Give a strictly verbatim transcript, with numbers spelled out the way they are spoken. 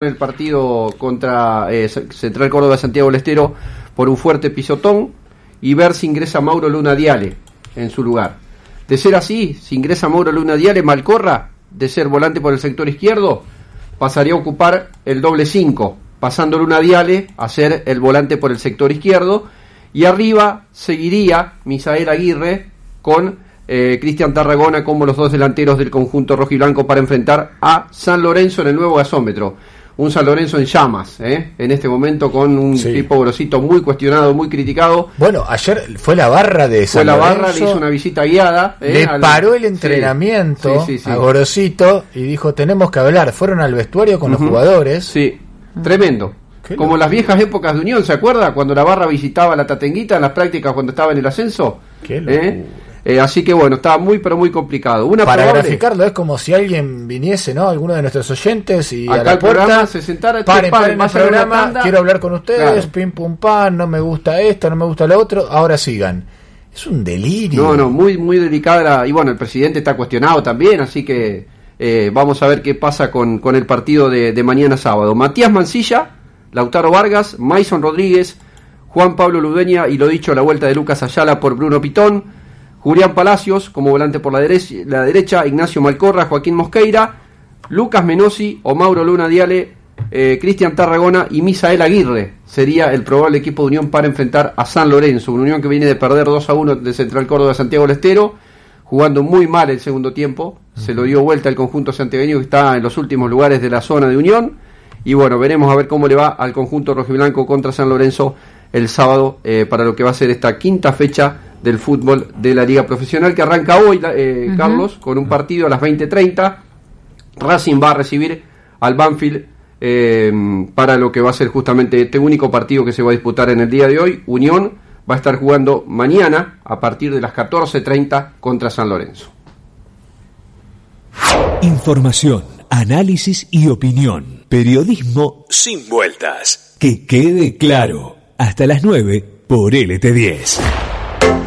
el partido contra eh, Central Córdoba de Santiago del Estero por un fuerte pisotón y ver si ingresa Mauro Luna Diale en su lugar. De ser así, si ingresa Mauro Luna Diale, Malcorra, de ser volante por el sector izquierdo, pasaría a ocupar el doble cinco, pasando Luna Diale a ser el volante por el sector izquierdo, y arriba seguiría Misael Aguirre con eh, Cristian Tarragona como los dos delanteros del conjunto rojiblanco para enfrentar a San Lorenzo en el nuevo gasómetro. Un San Lorenzo en llamas, ¿eh? En este momento con un sí. tipo Grosito muy cuestionado, muy criticado. Bueno, ayer fue la barra de San Fue la Lorenzo, barra, le hizo una visita guiada. ¿eh? Le al, paró el entrenamiento sí, sí, sí, sí. a Grosito y dijo, tenemos que hablar. Fueron al vestuario con uh-huh. los jugadores. Sí, tremendo. Como las viejas épocas de Unión, ¿se acuerda? Cuando la barra visitaba la Tatenguita en las prácticas cuando estaba en el ascenso. Qué locura. ¿Eh? Eh, así que bueno, estaba muy pero muy complicado. Una Para probable... graficarlo es como si alguien viniese, ¿no? Alguno de nuestros oyentes y acá a la el puerta, programa se sentara, paren, paren, paren el programa, quiero hablar con ustedes, claro. pim pum pam, no me gusta esto, no me gusta lo otro, ahora sigan. Es un delirio. No, no, muy muy delicada la... y bueno, el presidente está cuestionado también, así que eh, vamos a ver qué pasa con, con el partido de, de mañana sábado. Matías Mancilla, Lautaro Vargas, Maison Rodríguez, Juan Pablo Ludueña y lo dicho, la vuelta de Lucas Ayala por Bruno Pitón, Julián Palacios como volante por la derecha, la derecha Ignacio Malcorra, Joaquín Mosqueira, Lucas Menossi o Mauro Luna Diale, eh, Cristian Tarragona y Misael Aguirre sería el probable equipo de Unión para enfrentar a San Lorenzo, una Unión que viene de perder dos a uno de Central Córdoba de Santiago del Estero, jugando muy mal el segundo tiempo, uh-huh. se lo dio vuelta el conjunto santiagueño que está en los últimos lugares de la zona de Unión, y bueno, veremos a ver cómo le va al conjunto rojiblanco contra San Lorenzo el sábado eh, para lo que va a ser esta quinta fecha del fútbol de la Liga Profesional que arranca hoy, eh, uh-huh. Carlos, con un partido a las veinte treinta. Racing va a recibir al Banfield eh, para lo que va a ser justamente este único partido que se va a disputar en el día de hoy. Unión va a estar jugando mañana a partir de las catorce treinta contra San Lorenzo. Información, análisis y opinión. Periodismo sin vueltas. Que quede claro. Hasta las nueve por L T diez.